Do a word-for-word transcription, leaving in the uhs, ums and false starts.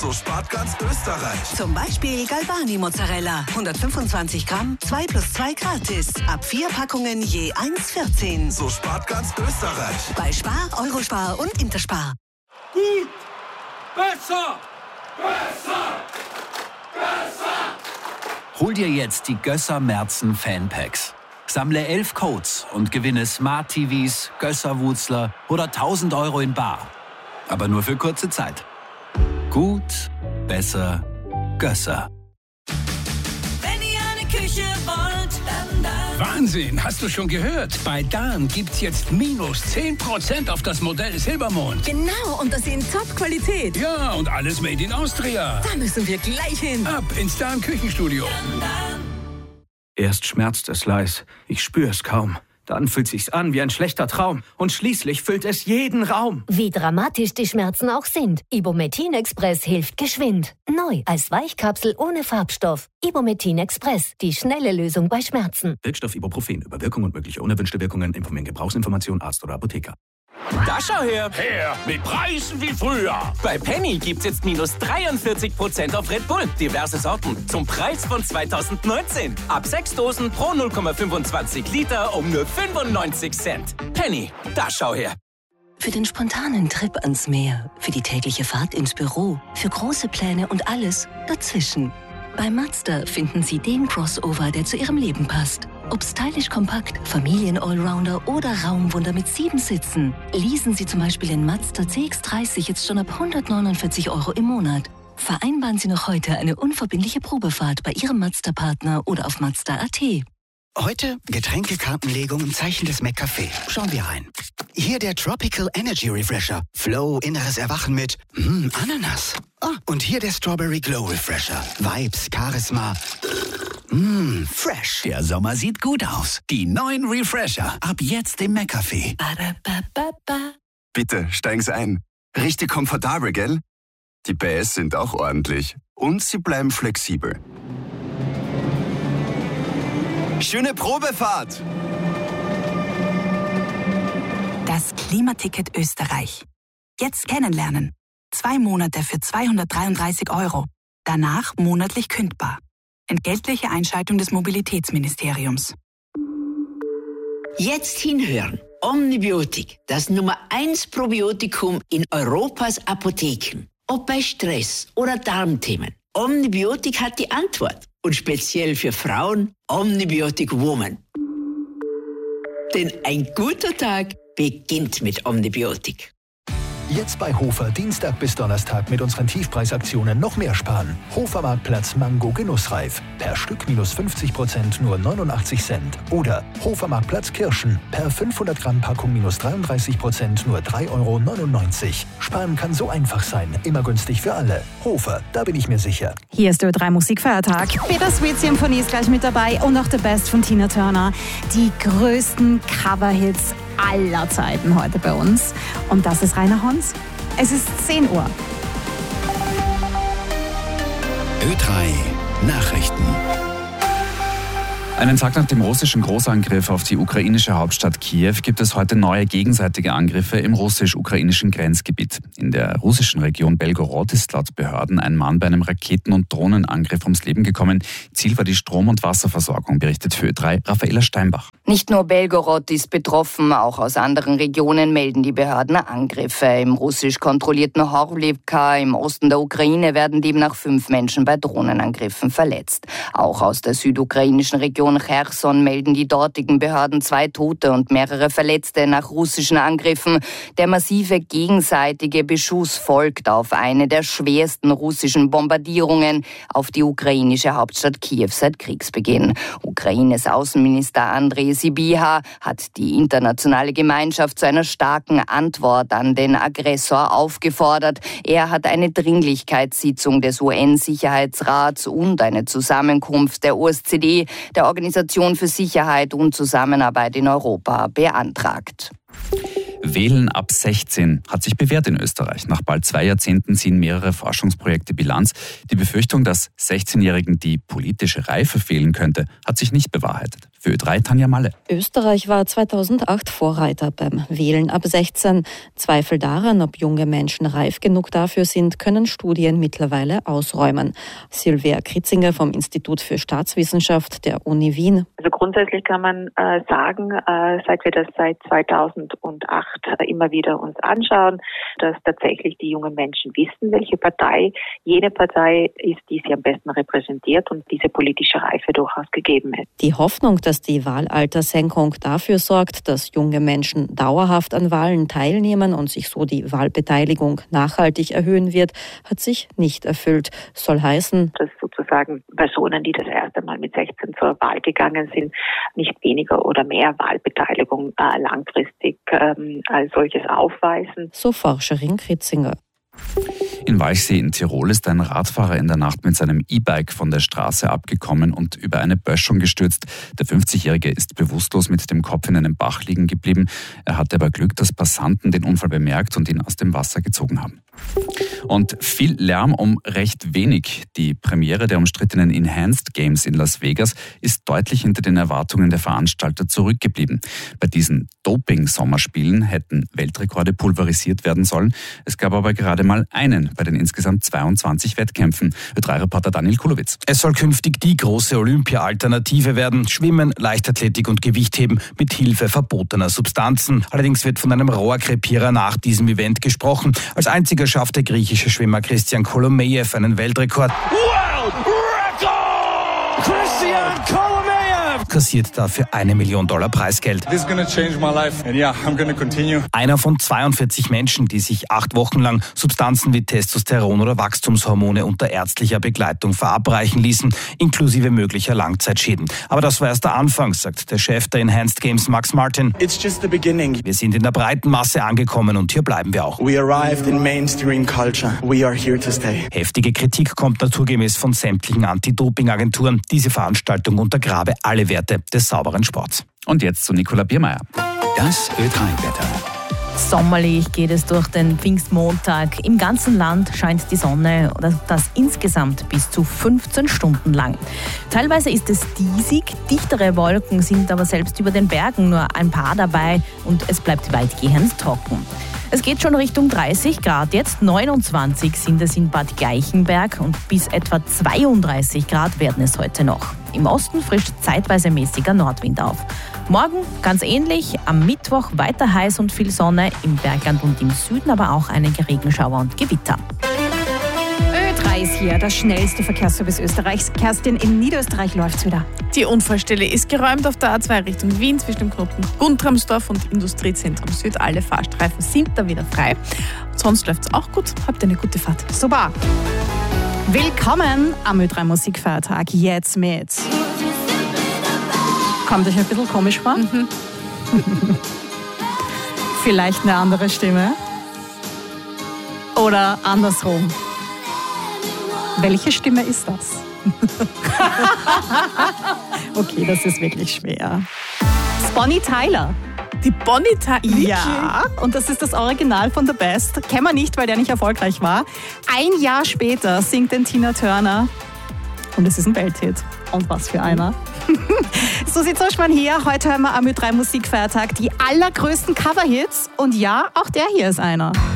So spart ganz Österreich. Zum Beispiel Galbani Mozzarella. hundertfünfundzwanzig Gramm, zwei plus zwei gratis. Ab vier Packungen je eins vierzehn. So spart ganz Österreich. Bei Spar, Eurospar und Interspar. Gut! Besser! Besser! Besser! Hol dir jetzt die Gösser Merzen Fanpacks. Sammle elf Codes und gewinne Smart-T Vs, Gösser-Wutzler oder tausend Euro in bar. Aber nur für kurze Zeit. Gut, besser, Gösser. Wenn ihr eine Küche wollt, dann da. Wahnsinn, hast du schon gehört? Bei Dan gibt's jetzt minus zehn Prozent auf das Modell Silbermond. Genau, und das in Top-Qualität. Ja, und alles made in Austria. Da müssen wir gleich hin. Ab ins Dan Küchenstudio. Erst schmerzt es leis, ich spür's kaum. Dann fühlt sich's an wie ein schlechter Traum. Und schließlich füllt es jeden Raum. Wie dramatisch die Schmerzen auch sind. Ibumetin Express hilft geschwind. Neu als Weichkapsel ohne Farbstoff. Ibumetin Express, die schnelle Lösung bei Schmerzen. Wirkstoff Ibuprofen. Über Wirkung und mögliche unerwünschte Wirkungen informieren Gebrauchsinformation Arzt oder Apotheker. Da schau her! Her, mit Preisen wie früher. Bei Penny gibt's jetzt minus dreiundvierzig Prozent auf Red Bull. Diverse Sorten zum Preis von zweitausendneunzehn. Ab sechs Dosen pro null Komma fünfundzwanzig Liter um nur fünfundneunzig Cent. Penny, da schau her! Für den spontanen Trip ans Meer, für die tägliche Fahrt ins Büro, für große Pläne und alles dazwischen. Bei Mazda finden Sie den Crossover, der zu Ihrem Leben passt. Ob stylisch kompakt, Familien-Allrounder oder Raumwunder mit sieben Sitzen. Leasen Sie zum Beispiel den Mazda C X dreißig jetzt schon ab hundertneunundvierzig Euro im Monat. Vereinbaren Sie noch heute eine unverbindliche Probefahrt bei Ihrem Mazda-Partner oder auf Mazda Punkt a t. Heute Getränkekartenlegung im Zeichen des McCafé. Schauen wir rein. Hier der Tropical Energy Refresher. Flow, inneres Erwachen mit mm, Ananas. Ah, und hier der Strawberry Glow Refresher. Vibes, Charisma. Mmm, fresh. Der Sommer sieht gut aus. Die neuen Refresher. Ab jetzt im McCafé. Bitte, steigen Sie ein. Richtig komfortabel, gell? Die P S sind auch ordentlich. Und sie bleiben flexibel. Schöne Probefahrt! Das Klimaticket Österreich. Jetzt kennenlernen. Zwei Monate für zweihundertdreiunddreißig Euro. Danach monatlich kündbar. Entgeltliche Einschaltung des Mobilitätsministeriums. Jetzt hinhören. Omnibiotik, das Nummer eins Probiotikum in Europas Apotheken. Ob bei Stress oder Darmthemen. Omnibiotik hat die Antwort. Und speziell für Frauen Omnibiotic Woman. Denn ein guter Tag beginnt mit Omnibiotik. Jetzt bei Hofer Dienstag bis Donnerstag mit unseren Tiefpreisaktionen noch mehr sparen. Hofer Marktplatz Mango Genussreif. Per Stück minus fünfzig Prozent nur neunundachtzig Cent. Oder Hofer Marktplatz Kirschen. Per fünfhundert Gramm Packung minus dreiunddreißig Prozent nur drei Euro neunundneunzig. Sparen kann so einfach sein. Immer günstig für alle. Hofer, da bin ich mir sicher. Hier ist Ö drei Musikfeiertag. Peter Sweet Symphonie ist gleich mit dabei und auch The Best von Tina Turner. Die größten Coverhits aller Zeiten heute bei uns. Und das ist Rainer Hons. Es ist zehn Uhr. Ö drei Nachrichten. Einen Tag nach dem russischen Großangriff auf die ukrainische Hauptstadt Kiew gibt es heute neue gegenseitige Angriffe im russisch-ukrainischen Grenzgebiet. In der russischen Region Belgorod ist laut Behörden ein Mann bei einem Raketen- und Drohnenangriff ums Leben gekommen. Ziel war die Strom- und Wasserversorgung, berichtet für Ö drei Raffaela Steinbach. Nicht nur Belgorod ist betroffen, auch aus anderen Regionen melden die Behörden Angriffe. Im russisch kontrollierten Horlivka im Osten der Ukraine werden demnach fünf Menschen bei Drohnenangriffen verletzt. Auch aus der südukrainischen Region Cherson melden die dortigen Behörden zwei Tote und mehrere Verletzte nach russischen Angriffen. Der massive gegenseitige Beschuss folgt auf eine der schwersten russischen Bombardierungen auf die ukrainische Hauptstadt Kiew seit Kriegsbeginn. Ukraines Außenminister Andrej Sybiha hat die internationale Gemeinschaft zu einer starken Antwort an den Aggressor aufgefordert. Er hat eine Dringlichkeitssitzung des U N-Sicherheitsrats und eine Zusammenkunft der O S Z E, der Organisation für Sicherheit und Zusammenarbeit in Europa, beantragt. Wählen ab sechzehn hat sich bewährt in Österreich. Nach bald zwei Jahrzehnten ziehen mehrere Forschungsprojekte Bilanz. Die Befürchtung, dass sechzehnjährigen die politische Reife fehlen könnte, hat sich nicht bewahrheitet. Für Ö drei Tanja Malle. Österreich war zweitausendacht Vorreiter beim Wählen ab sechzehn. Zweifel daran, ob junge Menschen reif genug dafür sind, können Studien mittlerweile ausräumen. Silvia Kritzinger vom Institut für Staatswissenschaft der Uni Wien. Also grundsätzlich kann man äh, sagen, äh, seit wir das seit zweitausendacht äh, immer wieder uns anschauen, dass tatsächlich die jungen Menschen wissen, welche Partei jene Partei ist, die sie am besten repräsentiert und diese politische Reife durchaus gegeben ist. Die Hoffnung, dass die Wahlaltersenkung dafür sorgt, dass junge Menschen dauerhaft an Wahlen teilnehmen und sich so die Wahlbeteiligung nachhaltig erhöhen wird, hat sich nicht erfüllt. Soll heißen, dass sozusagen Personen, die das erste Mal mit sechzehn zur Wahl gegangen sind, nicht weniger oder mehr Wahlbeteiligung äh, langfristig ähm, als solches aufweisen. So Forscherin Kritzinger. In Walchsee in Tirol ist ein Radfahrer in der Nacht mit seinem E-Bike von der Straße abgekommen und über eine Böschung gestürzt. Der fünfzigjährige ist bewusstlos mit dem Kopf in einem Bach liegen geblieben. Er hatte aber Glück, dass Passanten den Unfall bemerkt und ihn aus dem Wasser gezogen haben. Und viel Lärm um recht wenig. Die Premiere der umstrittenen Enhanced Games in Las Vegas ist deutlich hinter den Erwartungen der Veranstalter zurückgeblieben. Bei diesen Doping-Sommerspielen hätten Weltrekorde pulverisiert werden sollen. Es gab aber gerade mal einen bei den insgesamt zweiundzwanzig Wettkämpfen. Ö drei Reporter Daniel Kulowitz. Es soll künftig die große Olympia-Alternative werden. Schwimmen, Leichtathletik und Gewichtheben mit Hilfe verbotener Substanzen. Allerdings wird von einem Rohrkrepierer nach diesem Event gesprochen. Als einziger schafft der griechische Schwimmer Christian Kolomejew einen Weltrekord. World Record! Christian Kolomejew! Kassiert dafür eine Million Dollar Preisgeld. This is gonna change my life and yeah, I'm gonna continue. Einer von zweiundvierzig Menschen, die sich acht Wochen lang Substanzen wie Testosteron oder Wachstumshormone unter ärztlicher Begleitung verabreichen ließen, inklusive möglicher Langzeitschäden. Aber das war erst der Anfang, sagt der Chef der Enhanced Games, Max Martin. It's just the beginning. Wir sind in der breiten Masse angekommen und hier bleiben wir auch. We arrived in mainstream culture. We are here to stay. Heftige Kritik kommt naturgemäß von sämtlichen Anti-Doping-Agenturen. Diese Veranstaltung untergrabe alle Werte des sauberen Sports. Und jetzt zu Nicola Biermeier. Das Ö drei Wetter. Sommerlich geht es durch den Pfingstmontag. Im ganzen Land scheint die Sonne, das insgesamt bis zu fünfzehn Stunden lang. Teilweise ist es diesig, dichtere Wolken sind aber selbst über den Bergen nur ein paar dabei und es bleibt weitgehend trocken. Es geht schon Richtung dreißig Grad, jetzt neunundzwanzig sind es in Bad Gleichenberg und bis etwa zweiunddreißig Grad werden es heute noch. Im Osten frischt zeitweise mäßiger Nordwind auf. Morgen ganz ähnlich, am Mittwoch weiter heiß und viel Sonne, im Bergland und im Süden aber auch einige Regenschauer und Gewitter. Ö drei ist hier, das schnellste Verkehrsservice Österreichs. Kerstin, in Niederösterreich läuft's wieder. Die Unfallstelle ist geräumt auf der A zwei Richtung Wien zwischen dem Knoten Guntramsdorf und Industriezentrum Süd. Alle Fahrstreifen sind da wieder frei. Und sonst läuft's auch gut. Habt eine gute Fahrt. Super. Willkommen am Ö drei Musikfeiertag. Jetzt mit. Kommt euch ein bisschen komisch vor? Mhm. Vielleicht eine andere Stimme. Oder andersrum. Welche Stimme ist das? Okay, das ist wirklich schwer. Bonnie Tyler. Die Bonnie Tyler? Ja, und das ist das Original von The Best. Kennen wir nicht, weil der nicht erfolgreich war. Ein Jahr später singt den Tina Turner. Und es ist ein Welthit. Und was für einer. So sieht's aus, man hier. Heute hören wir am Ö drei Musikfeiertag die allergrößten Coverhits. Und ja, auch der hier ist einer.